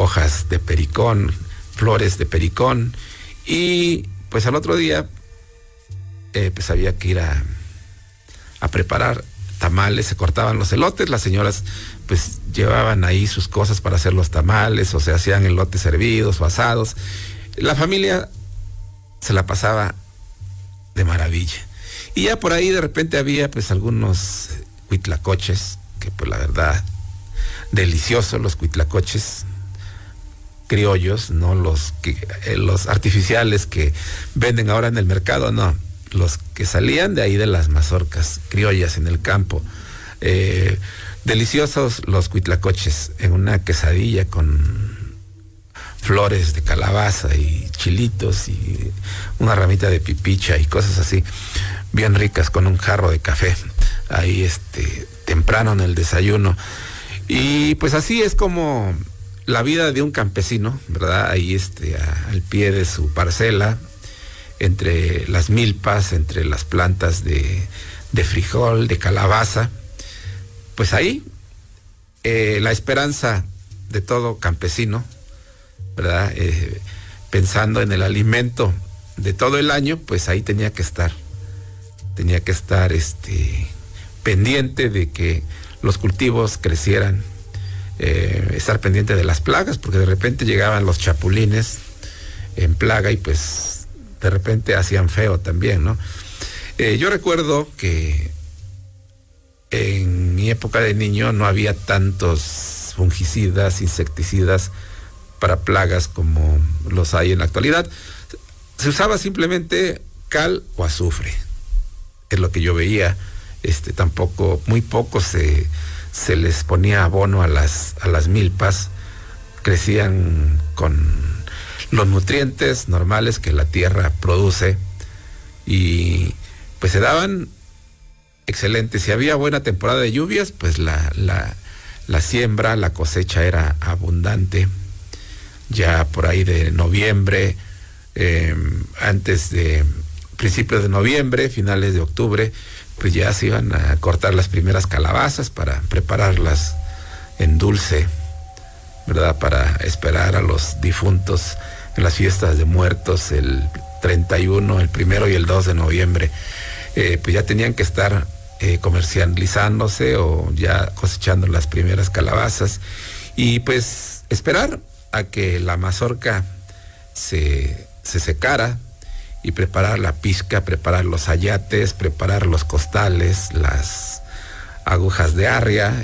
hojas de pericón, flores de pericón, y pues al otro día pues había que ir a preparar tamales. Se cortaban los elotes, las señoras pues llevaban ahí sus cosas para hacer los tamales, o se hacían elotes hervidos o asados. La familia se la pasaba de maravilla. Y ya por ahí de repente había pues algunos huitlacoches, que pues la verdad, deliciosos los huitlacoches criollos, no los artificiales que venden ahora en el mercado, no, los que salían de ahí de las mazorcas criollas en el campo. Deliciosos los huitlacoches en una quesadilla con flores de calabaza y chilitos y una ramita de pipicha y cosas así, bien ricas, con un jarro de café ahí temprano en el desayuno. Y pues así es como la vida de un campesino, ¿verdad? Ahí al pie de su parcela, entre las milpas, entre las plantas de frijol, de calabaza. Pues ahí la esperanza de todo campesino, ¿verdad? Pensando en el alimento de todo el año, pues ahí tenía que estar pendiente de que los cultivos crecieran, estar pendiente de las plagas, porque de repente llegaban los chapulines en plaga y pues de repente hacían feo también, ¿no? Yo recuerdo que en mi época de niño no había tantos fungicidas, insecticidas para plagas como los hay en la actualidad. Se usaba simplemente cal o azufre, es lo que yo veía. Tampoco, muy poco se les ponía abono a las milpas. Crecían con los nutrientes normales que la tierra produce y pues se daban excelentes. Si había buena temporada de lluvias, pues la siembra, la cosecha era abundante. Ya por ahí de noviembre, antes de principios de noviembre, finales de octubre, pues ya se iban a cortar las primeras calabazas para prepararlas en dulce, ¿verdad? Para esperar a los difuntos en las fiestas de muertos el 31, el 1 y el 2 de noviembre. Pues ya tenían que estar comercializándose o ya cosechando las primeras calabazas y pues esperar a que la mazorca se secara y preparar la pizca, preparar los ayates, preparar los costales, las agujas de arria,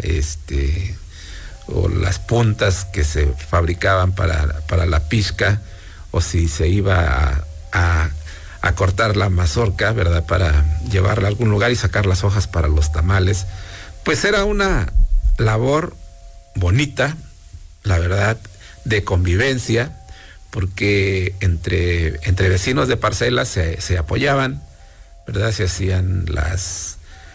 o las puntas que se fabricaban para la pizca, o si se iba a cortar la mazorca, ¿verdad? Para llevarla a algún lugar y sacar las hojas para los tamales. Pues era una labor bonita, la verdad, de convivencia, porque entre vecinos de parcelas se apoyaban, ¿verdad? Se hacían las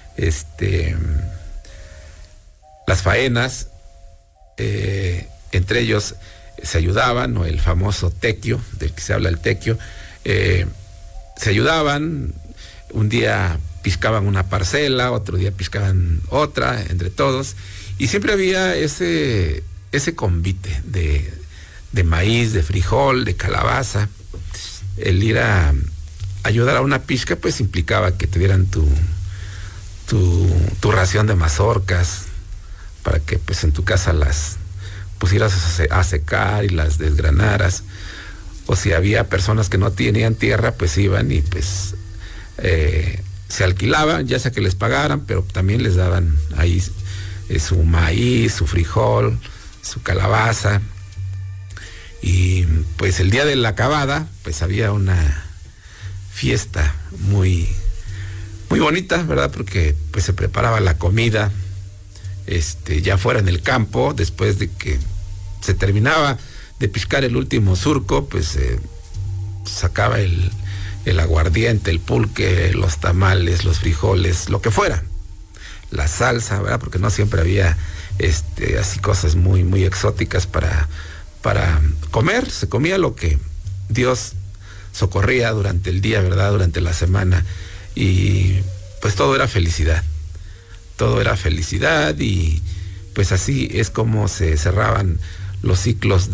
faenas, entre ellos se ayudaban, o el famoso tequio, del que se habla el tequio, se ayudaban. Un día piscaban una parcela, otro día piscaban otra, entre todos, y siempre había ese convite de maíz, de frijol, de calabaza. El ir a ayudar a una pizca pues implicaba que te dieran tu ración de mazorcas para que pues en tu casa las pusieras a secar y las desgranaras, o si había personas que no tenían tierra pues iban y pues se alquilaban, ya sea que les pagaran, pero también les daban ahí su maíz, su frijol, su calabaza. Y pues el día de la acabada pues había una fiesta muy muy bonita, ¿verdad? Porque pues se preparaba la comida ya fuera en el campo. Después de que se terminaba de piscar el último surco, pues sacaba el aguardiente, el pulque, los tamales, los frijoles, lo que fuera, la salsa, ¿verdad? Porque no siempre había así cosas muy muy exóticas para comer. Se comía lo que Dios socorría durante el día, ¿verdad? Durante la semana. Y pues todo era felicidad. Todo era felicidad y pues así es como se cerraban los ciclos